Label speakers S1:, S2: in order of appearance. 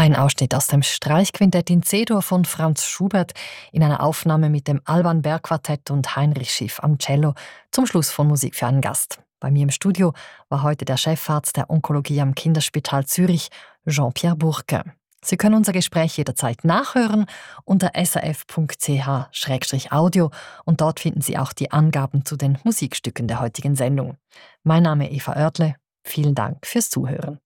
S1: Ein Ausschnitt aus dem Streichquintett in C-Dur von Franz Schubert in einer Aufnahme mit dem Alban Berg Quartett und Heinrich Schiff am Cello zum Schluss von Musik für einen Gast. Bei mir im Studio war heute der Chefarzt der Onkologie am Kinderspital Zürich, Jean-Pierre Burke. Sie können unser Gespräch jederzeit nachhören unter srf.ch/audio und dort finden Sie auch die Angaben zu den Musikstücken der heutigen Sendung. Mein Name ist Eva Oertle. Vielen Dank fürs Zuhören.